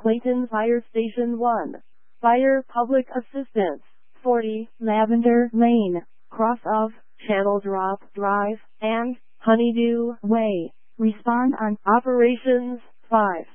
Clayton Fire Station 1. Fire Public Assistance. 40 Lavender Lane, cross of Channel Drop Drive and Honeydew Way. Respond on Operations 5.